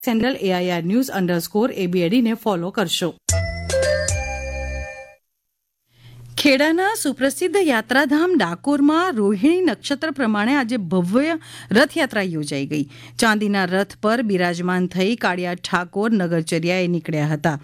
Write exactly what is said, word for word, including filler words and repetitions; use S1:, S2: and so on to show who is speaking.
S1: Channel AIR news underscore એબીએડીને follow કરશો. ખેડાના સુપ્રસિદ્ધ યાત્રાધામ ડાકોરમાં રોહિણી નક્ષત્ર પ્રમાણે આજે ભવ્ય રથયાત્રા યોજાઈ ગઈ. ચાંદીના રથ પર બિરાજમાન થઈ કાળિયા ઠાકોર નગરચર્યાએ નીકળ્યા હતા.